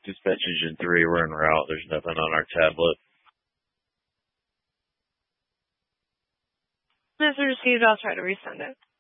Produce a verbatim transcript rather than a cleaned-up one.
Dispatch engine three, we're en route. There's nothing on our tablet. This is received. I'll try to resend it.